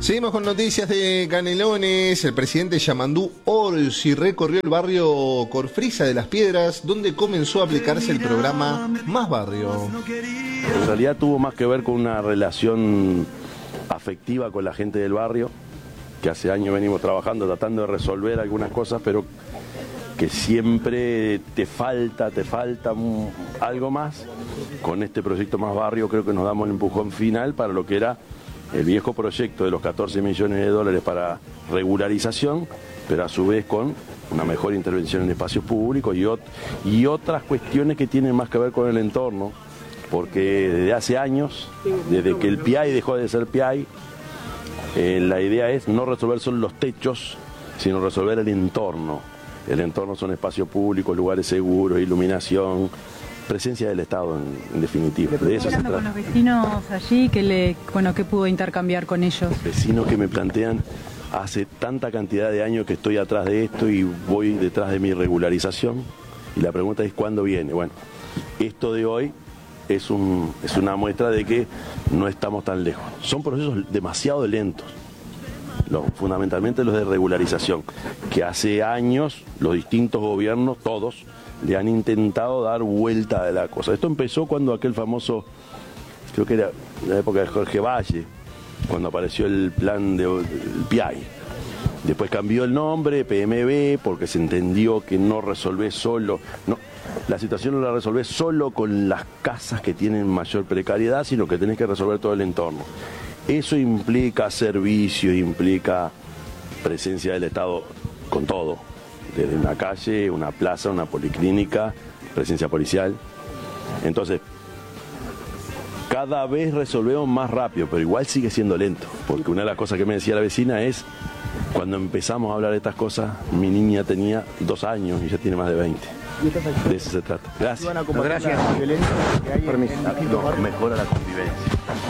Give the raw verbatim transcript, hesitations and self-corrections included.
Seguimos con noticias de Canelones. El presidente Yamandú Orsi recorrió el barrio Corfrisa de Las Piedras, donde comenzó a aplicarse el programa Más Barrio. En realidad tuvo más que ver con una relación afectiva con la gente del barrio, que hace años venimos trabajando, tratando de resolver algunas cosas, pero que siempre te falta, te falta algo más. Con este proyecto Más Barrio creo que nos damos el empujón final para lo que era el viejo proyecto de los catorce millones de dólares para regularización, pero a su vez con una mejor intervención en espacios públicos y, ot y otras cuestiones que tienen más que ver con el entorno, porque desde hace años, desde que el P I A I dejó de ser P I A I, eh, la idea es no resolver solo los techos, sino resolver el entorno. El entorno son espacios públicos, lugares seguros, iluminación, presencia del Estado en, en definitiva. De eso se trata. Con los vecinos allí, ¿qué, le, bueno, ¿qué pudo intercambiar con ellos? Vecinos que me plantean, hace tanta cantidad de años que estoy atrás de esto y voy detrás de mi regularización, y la pregunta es ¿cuándo viene? Bueno, esto de hoy es, un, es una muestra de que no estamos tan lejos. Son procesos demasiado lentos, los, fundamentalmente los de regularización, que hace años los distintos gobiernos, todos, le han intentado dar vuelta a la cosa. Esto empezó cuando aquel famoso, creo que era la época de Jorge Valle, cuando apareció el plan del P I A I. Después cambió el nombre, P M B, porque se entendió que no resolvés solo, no, la situación no la resolvés solo con las casas que tienen mayor precariedad, sino que tenés que resolver todo el entorno. Eso implica servicio, implica presencia del Estado con todo, desde una calle, una plaza, una policlínica, presencia policial. Entonces, cada vez resolvemos más rápido, pero igual sigue siendo lento, porque una de las cosas que me decía la vecina es, cuando empezamos a hablar de estas cosas, mi niña tenía dos años y ya tiene más de veinte. De eso se trata. Gracias. Gracias. No, mejora la convivencia.